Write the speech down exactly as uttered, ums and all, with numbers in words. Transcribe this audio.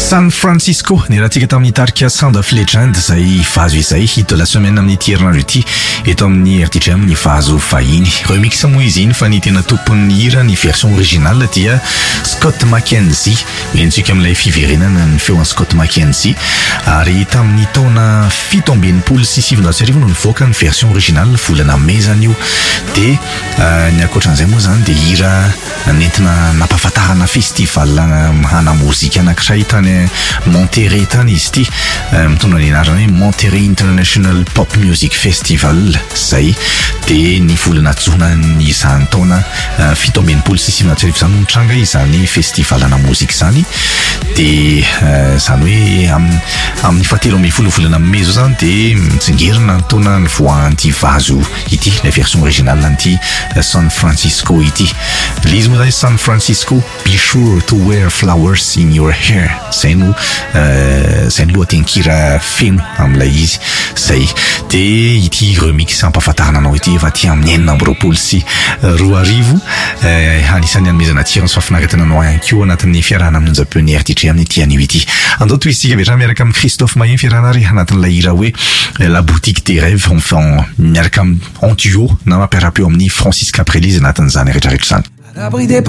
San Francisco ny raha tsika tamin'ny tarika Sound of Legend zay fahazo izay hit de la semaine amin'ny ity herinandro ity eto amin'ny R T G M ny fahazo fahiny remix moa izy iny fa ny tena tompon'ny hira ny version originale dia Scott McKenzie mentsika amin'ilay fiverenana ny feon'ny Scott McKenzie ary tamin'ny taona fito amby enimpolo sy sivinjato sy arivo no nivoaka ny version originale volana mezana io dia uh, ny ankoatran'izay moa zany dia hira nentina nampahafantarana festival ana mozika anankiray tany Monterey tany izy ity mitondra ny anarana hoe Monterey International Pop Music Festival zay dia ny volana jona izany taona uh, fito amby enimpolo sy sivinjato sy arivo zany nitranga izany festival ana mozika zany dia uh, zany hoe am, amin'ny fahatelo amby folo volana may zao zany dia mitsingerina ny taona ny voahanty vazo ity la version originale an'ity uh, San Francisco ity l'izy moa zany San Francisco be sure to wear flowers in your hair zay no uh, zay no lohatenin-kira feno amin'ilay izy zay dia ity remix ampahafantarana anao ity efa ty amin'ny enina amby roapolo sy roa arivo uh, anisan'ny hanomezana tsirony sy fahafinaretana anao ihany koa anatin'ny fiarahana amin'ny onjam-peon'ny R T G amin'ny anio ity andao toy isika vetra miaraka amin'ny Christophe Mahen fiarahana ary anatin'ilay hira hoe la boutique des rêves enfin miaraka en duo na mampiara-peo amin'ny Francis Caprelise anatin'izany rehetrarehetra zany.